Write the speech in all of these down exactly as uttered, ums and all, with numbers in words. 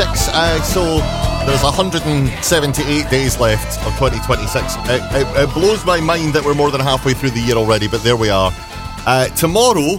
twenty-six. Uh, so there's one hundred seventy-eight days left of twenty twenty-six. It, it, it blows my mind that we're more than halfway through the year already, but there we are. Uh, tomorrow,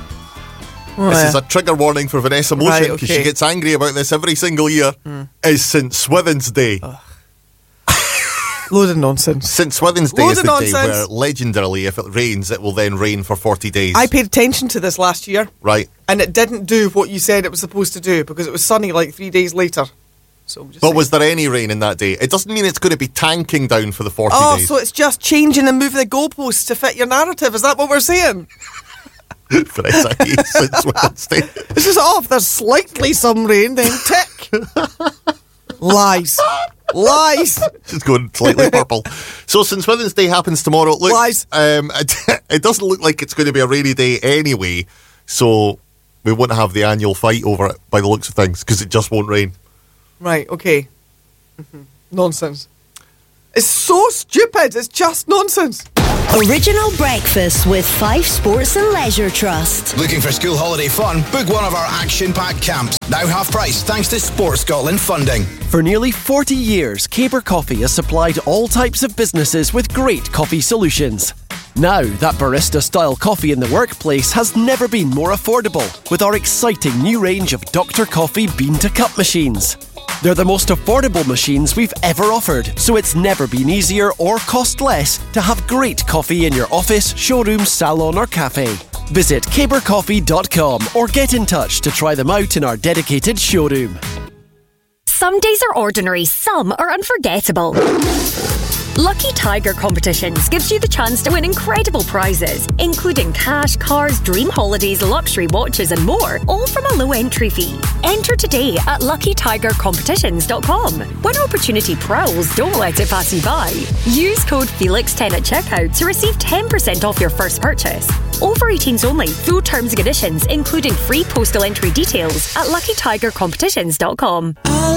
oh, this yeah. is a trigger warning for Vanessa Motion, because right, okay. she gets angry about this every single year, mm. is Saint Swithin's Day. Ugh. Load of nonsense. Saint Swithin's Day Load is the nonsense. day where, legendarily, if it rains, it will then rain for forty days. I paid attention to this last year. Right. And it didn't do what you said it was supposed to do, because it was sunny like three days later. So I'm just but saying. Was there any rain in that day? It doesn't mean it's going to be tanking down for the forty oh, days. Oh, so it's just changing and moving the goalposts to fit your narrative. Is that what we're saying? Vanessa hates Saint Swithin's Day. This is off. There's slightly some rain, then tick. Lies. Lies. She's going slightly purple. So Saint Swithin's Day happens tomorrow. Look, Lies. Um, it, it doesn't look like it's going to be a rainy day anyway, so we won't have the annual fight over it by the looks of things, because it just won't rain. Right, okay. Mm-hmm. Nonsense. It's so stupid. It's just nonsense. Original breakfast with Fife Sports and Leisure Trust. Looking for school holiday fun? Book one of our action-packed camps. Now half price thanks to Sports Scotland funding. For nearly forty years, Caber Coffee has supplied all types of businesses with great coffee solutions. Now, that barista-style coffee in the workplace has never been more affordable with our exciting new range of Doctor Coffee bean-to-cup machines. They're the most affordable machines we've ever offered, so it's never been easier or cost less to have great coffee in your office, showroom, salon or cafe. Visit caber coffee dot com or get in touch to try them out in our dedicated showroom. Some days are ordinary, some are unforgettable. Lucky Tiger Competitions gives you the chance to win incredible prizes, including cash, cars, dream holidays, luxury watches and more, all from a low entry fee. Enter today at lucky tiger competitions dot com. When opportunity prowls, don't let it pass you by. Use code Felix ten at checkout to receive ten percent off your first purchase. Over eighteens only. Full terms and conditions, including free postal entry details, at lucky tiger competitions dot com.